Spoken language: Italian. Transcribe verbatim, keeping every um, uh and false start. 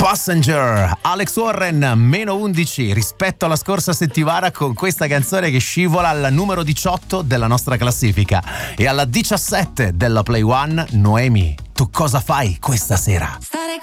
Passenger, Alex Warren, meno undici rispetto alla scorsa settimana con questa canzone che scivola al numero diciotto della nostra classifica. E alla diciassette della Play One, Noemi, tu cosa fai questa sera? Stare